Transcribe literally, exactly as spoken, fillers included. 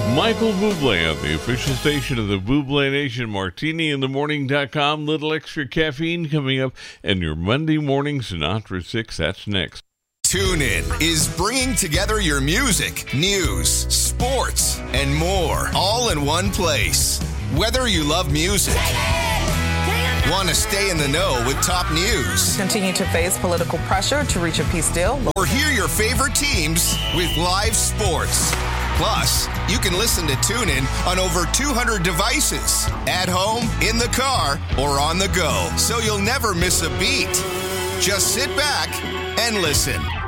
Michael Bublé on the official station of the Bublé Nation, martini in the morning dot com. Little extra caffeine coming up, and your Monday morning Sinatra six. That's next. TuneIn is bringing together your music, news, sports, and more, all in one place. Whether you love music, want to stay in the know with top news, continue to face political pressure to reach a peace deal, or hear your favorite teams with live sports. Plus, you can listen to TuneIn on over two hundred devices, at home, in the car, or on the go, so you'll never miss a beat. Just sit back and listen.